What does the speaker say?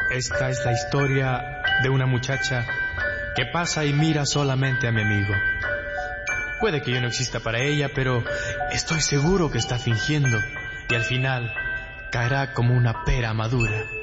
Esta es la historia de una muchacha que pasa y mira solamente a mi amigo. Puede que yo no exista para ella, pero estoy seguro que está fingiendo y al final caerá como una pera madura.